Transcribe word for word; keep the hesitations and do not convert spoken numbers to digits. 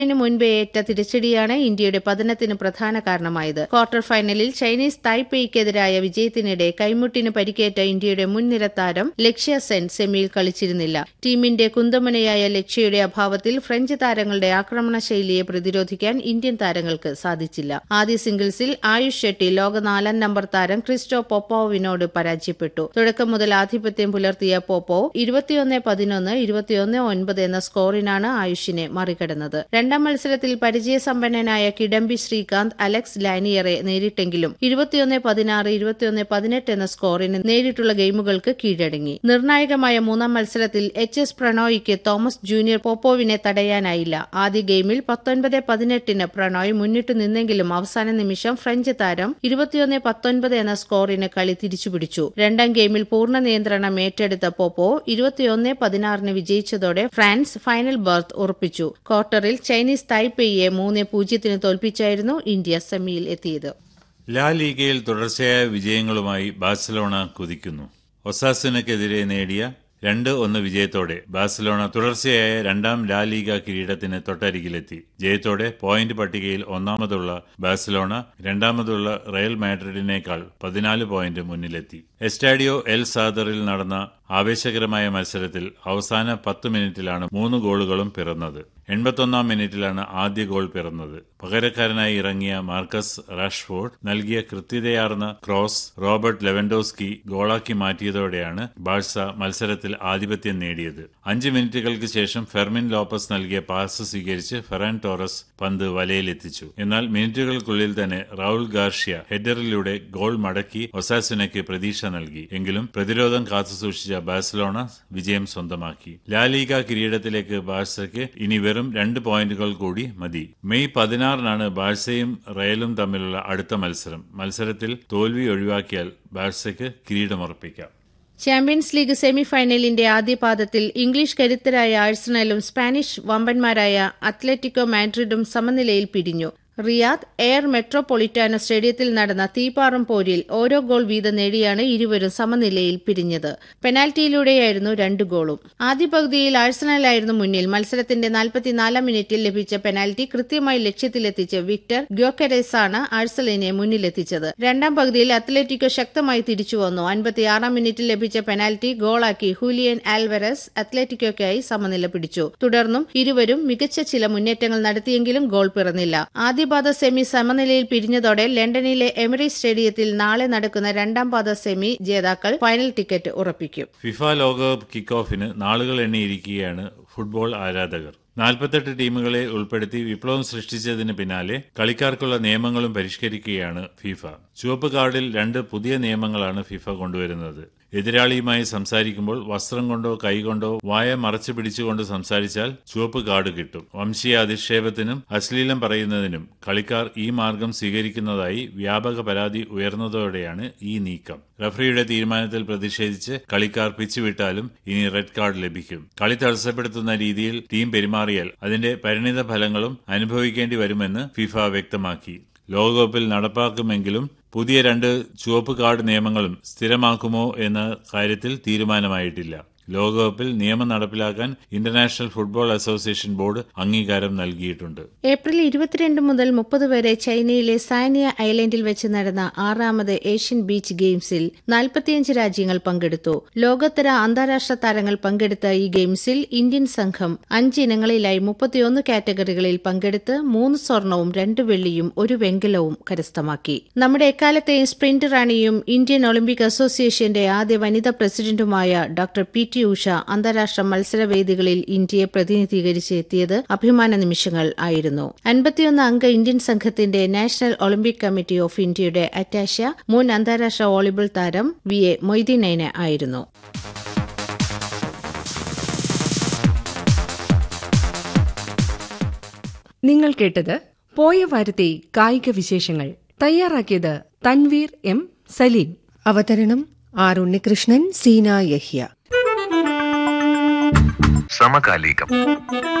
ിന് മുൻപേ ഏറ്റ തിരിച്ചടിയാണ് ഇന്ത്യയുടെ പതനത്തിന് പ്രധാന കാരണമായത്. ക്വാർട്ടർ ഫൈനലിൽ ചൈനീസ് തായ്പേയ്ക്കെതിരായ വിജയത്തിനിടെ കൈമുട്ടിന് പരിക്കേറ്റ ഇന്ത്യയുടെ മുൻനിര താരം ലക്ഷ്യ സെൻ സെമിയിൽ കളിച്ചിരുന്നില്ല. ടീമിന്റെ കുന്തമുനയായ ലക്ഷ്യയുടെ അഭാവത്തിൽ ഫ്രഞ്ച് താരങ്ങളുടെ ആക്രമണ ശൈലിയെ പ്രതിരോധിക്കാൻ ഇന്ത്യൻ താരങ്ങൾക്ക് സാധിച്ചില്ല. ആദ്യ സിംഗിൾസിൽ ആയുഷ് ഷെട്ടി ലോക നാലാം നമ്പർ താരം ക്രിസ്റ്റോ പോപ്പോവിനോട് പരാജയപ്പെട്ടു. തുടക്കം മുതൽ ആധിപത്യം പുലർത്തിയ പോപ്പോവ് ഇരുപത്തിയൊന്ന് പതിനൊന്ന് ഇരുപത്തിയൊന്ന് ഒൻപത് എന്ന സ്കോറിനാണ് ആയുഷിനെ മറികടന്നത്. രണ്ടാം മത്സരത്തിൽ പരിചയസമ്പന്നനായ കിഡംബി ശ്രീകാന്ത് അലക്സ് ലാനിയറെ നേരിട്ടെങ്കിലും ഇരുപത്തിയൊന്ന് പതിനാറ് ഇരുപത്തിയൊന്ന് പതിനെട്ട് എന്ന സ്കോറിന് നേരിട്ടുള്ള ഗെയിമുകൾക്ക് കീഴടങ്ങി. നിർണായകമായ മൂന്നാം മത്സരത്തിൽ എച്ച് എസ് പ്രണോയിക്ക് തോമസ് ജൂനിയർ പോപ്പോവിനെ തടയാനായില്ല. ആദ്യ ഗെയിമിൽ പത്തൊൻപത് പതിനെട്ടിന് പ്രണോയ് മുന്നിട്ടു നിന്നെങ്കിലും അവസാന നിമിഷം ഫ്രഞ്ച് താരം ഇരുപത്തിയൊന്ന് പത്തൊൻപത് എന്ന സ്കോറിന് കളി തിരിച്ചുപിടിച്ചു. രണ്ടാം ഗെയിമിൽ പൂർണ്ണ നിയന്ത്രണം ഏറ്റെടുത്ത പോപ്പോവ് ഇരുപത്തിയൊന്ന് പതിനാറിന് വിജയിച്ചതോടെ ഫ്രാൻസ് ഫൈനൽ ബർത്ത് ഉറപ്പിച്ചു. ക്വാർട്ടറിൽ ചൈനീസ് തായ്പേയെ മൂന്ന് പൂജ്യത്തിന് തോൽപ്പിച്ചായിരുന്നു ഇന്ത്യ സെമിയിൽ എത്തിയത്. ലാ ലീഗയിൽ തുടർച്ചയായ വിജയങ്ങളുമായി ബാഴ്സലോണ കുതിക്കുന്നു. ഒസാസുനക്കെതിരെ നേടിയ രണ്ട് ഒന്ന് വിജയത്തോടെ ബാഴ്സലോണ തുടർച്ചയായ രണ്ടാം ലാ ലീഗ കിരീടത്തിന് തൊട്ടരികിലെത്തി. ജയത്തോടെ പോയിന്റ് പട്ടികയിൽ ഒന്നാമതുള്ള ബാഴ്സലോണ രണ്ടാമതുള്ള റയൽ മാഡ്രിഡിനേക്കാൾ പതിനാല് പോയിന്റ് മുന്നിലെത്തി. എസ്റ്റാഡിയോ എൽ സാദറിൽ നടന്ന ആവേശകരമായ മത്സരത്തിൽ അവസാന പത്ത് മിനിറ്റിലാണ് മൂന്ന് ഗോളുകളും പിറന്നത്. എൺപത്തൊന്നാം മിനിറ്റിലാണ് ആദ്യ ഗോൾ പിറന്നത്. പകരക്കാരനായി ഇറങ്ങിയ മാർക്കസ് റാഷ്ഫോർഡ് നൽകിയ കൃത്യതയാർന്ന ക്രോസ് റോബർട്ട് ലെവൻഡോസ്കി ഗോളാക്കി മാറ്റിയതോടെയാണ് ബാഴ്സ മത്സരത്തിൽ ആധിപത്യം നേടിയത്. അഞ്ച് മിനിറ്റുകൾക്ക് ശേഷം ഫെർമിൻ ലോപ്പസ് നൽകിയ പാസ് സ്വീകരിച്ച് ഫെറാൻ ടോറസ് പന്ത് വലയിലെത്തിച്ചു. എന്നാൽ മിനിറ്റുകൾക്കുള്ളിൽ തന്നെ റൗൾ ഗാർഷ്യ ഹെഡറിലൂടെ ഗോൾ മടക്കി ഒസാസുനയ്ക്ക് പ്രതീക്ഷ നൽകി. എങ്കിലും പ്രതിരോധം കാത്തുസൂക്ഷിച്ച ബാഴ്സലോണ വിജയം സ്വന്തമാക്കി. ലാ ലീഗ കിരീടത്തിലേക്ക് ബാഴ്സയ്ക്ക് ഇനി വെറും രണ്ട് പോയിന്റുകൾ കൂടി മതി. മെയ് പതിനാറിനാണ് ബാഴ്സയും റയലും തമ്മിലുള്ള അടുത്ത മത്സരം. മത്സരത്തിൽ തോൽവി ഒഴിവാക്കിയാൽ ബാഴ്സയ്ക്ക് കിരീടമുറപ്പിക്കാം. ചാമ്പ്യൻസ് ലീഗ് സെമി ഫൈനലിന്റെ ആദ്യ പാദത്തിൽ ഇംഗ്ലീഷ് കരുത്തരായ ആഴ്സണലും സ്പാനിഷ് വമ്പന്മാരായ അത്ലറ്റിക്കോ മാഡ്രിഡും സമനിലയിൽ പിരിഞ്ഞു. റിയാദ് എയർ മെട്രോപൊളിറ്റാനോ സ്റ്റേഡിയത്തിൽ നടന്ന തീപാറും പോരിൽ ഓരോ ഗോൾ വീതം നേടിയാണ് ഇരുവരും സമനിലയിൽ പിരിഞ്ഞത്. പെനാൽറ്റിയിലൂടെയായിരുന്നു രണ്ട് ഗോളും. ആദ്യ പകുതിയിൽ ആഴ്സണലായിരുന്നു മുന്നിൽ. മത്സരത്തിന്റെ നാൽപ്പത്തിനാലാം മിനിറ്റിൽ ലഭിച്ച പെനാൽറ്റി കൃത്യമായി ലക്ഷ്യത്തിലെത്തിച്ച് വിക്ടർ ഗ്യോക്കെരേസാണ് ആഴ്സണലിനെ മുന്നിലെത്തിച്ചത്. രണ്ടാം പകുതിയിൽ അത്ലറ്റിക്കോ ശക്തമായി തിരിച്ചുവന്നു. അൻപത്തിയാറാം മിനിറ്റിൽ ലഭിച്ച പെനാൽറ്റി ഗോളാക്കി ഹൂലിയൻ ആൽവരസ് അത്ലറ്റിക്കോയ്ക്കായി സമനില പിടിച്ചു. തുടർന്നും ഇരുവരും മികച്ച ചില മുന്നേറ്റങ്ങൾ നടത്തിയെങ്കിലും ഗോൾ പിറന്നില്ല. ആദ്യ പാദ സെമി സമനിലയിൽ പിരിഞ്ഞതോടെ ലണ്ടനിലെ എമിറേ സ്റ്റേഡിയത്തിൽ നാളെ നടക്കുന്ന രണ്ടാം പാദ സെമി ജേതാക്കൾ ഫൈനൽ ടിക്കറ്റ് ഉറപ്പിക്കും. ഫിഫ ലോകകപ്പ് കിക്ക് ഓഫിന് നാളുകൾ എണ്ണിയിരിക്കുകയാണ് ഫുട്ബോൾ ആരാധകർ. നാൽപ്പത്തെട്ട് ടീമുകളെ ഉൾപ്പെടുത്തി വിപ്ലവം സൃഷ്ടിച്ചതിന് പിന്നാലെ കളിക്കാർക്കുള്ള നിയമങ്ങളും പരിഷ്കരിക്കുകയാണ് ഫിഫ. ചുവപ്പ് കാർഡിൽ രണ്ട് പുതിയ നിയമങ്ങളാണ് ഫിഫ കൊണ്ടുവരുന്നത്. എതിരാളിയുമായി സംസാരിക്കുമ്പോൾ വസ്ത്രം കൊണ്ടോ കൈകൊണ്ടോ വായ മറച്ചു പിടിച്ചുകൊണ്ട് സംസാരിച്ചാൽ ചുവപ്പ് കാർഡ് കിട്ടും. വംശീയ അധിക്ഷേപത്തിനും അശ്ലീലം പറയുന്നതിനും കളിക്കാർ ഈ മാർഗം സ്വീകരിക്കുന്നതായി വ്യാപക പരാതി ഉയർന്നതോടെയാണ് ഈ നീക്കം. റഫറിയുടെ തീരുമാനത്തിൽ പ്രതിഷേധിച്ച് കളിക്കാർ പിച്ചുവിട്ടാലും ഇനി റെഡ് കാർഡ് ലഭിക്കും. കളി തടസ്സപ്പെടുത്തുന്ന രീതിയിൽ ടീം പെരുമാറിയാൽ അതിന്റെ പരിണിത ഫലങ്ങളും അനുഭവിക്കേണ്ടി വരുമെന്ന് ഫിഫ വ്യക്തമാക്കി. ലോകകപ്പിൽ നടപ്പാക്കുമെങ്കിലും പുതിയ രണ്ട് ചുവപ്പ് കാർഡ് നിയമങ്ങളും സ്ഥിരമാക്കുമോ എന്ന കാര്യത്തിൽ തീരുമാനമായിട്ടില്ല. ലോകകപ്പിൽ നിയമം നടപ്പിലാക്കാൻ ഇന്റർനാഷണൽ ഫുട്ബോൾ അസോസിയേഷൻ ബോർഡ് അംഗീകാരം നൽകിയിട്ടുണ്ട്. ഏപ്രിൽ ഇരുപത്തിരണ്ട് മുതൽ മുപ്പത് വരെ ചൈനയിലെ സാനിയ ഐലൻഡിൽ വെച്ച് നടന്ന ആറാമത് ഏഷ്യൻ ബീച്ച് ഗെയിംസിൽ നാൽപ്പത്തിയഞ്ച് രാജ്യങ്ങൾ പങ്കെടുത്തു. ലോകോത്തര അന്താരാഷ്ട്ര താരങ്ങൾ പങ്കെടുത്ത ഈ ഗെയിംസിൽ ഇന്ത്യൻ സംഘം അഞ്ച് ഇനങ്ങളിലായി മുപ്പത്തിയൊന്ന് കാറ്റഗറികളിൽ പങ്കെടുത്ത് മൂന്ന് സ്വർണവും രണ്ട് വെള്ളിയും ഒരു വെങ്കലവും കരസ്ഥമാക്കി. നമ്മുടെ എക്കാലത്തെയും സ്പ്രിന്റ് റാണിയും ഇന്ത്യൻ ഒളിമ്പിക് അസോസിയേഷന്റെ ആദ്യ വനിതാ പ്രസിഡന്റുമായ ഡോക്ടർ പി ടി ഉഷ അന്താരാഷ്ട്ര മത്സരവേദികളിൽ ഇന്ത്യയെ പ്രതിനിധീകരിച്ച് എത്തിയത് അഭിമാന നിമിഷങ്ങൾ ആയിരുന്നു. അൻപത്തിയൊന്ന് അംഗ ഇന്ത്യൻ സംഘത്തിന്റെ നാഷണൽ ഒളിമ്പിക് കമ്മിറ്റി ഓഫ് ഇന്ത്യയുടെ അറ്റാഷ മുൻ അന്താരാഷ്ട്ര വോളിബോൾ താരം വി എ മൊയ്തീനൈന ആയിരുന്നു. നിങ്ങൾ കേട്ടത് പോയ വാരത്തെ കായിക വിശേഷങ്ങൾ. തയ്യാറാക്കിയത് തൻവീർ എം സലീം. അവതരണം ആർ ഉണ്ണികൃഷ്ണൻ, സീന യഹ്യ. സമകാലികം.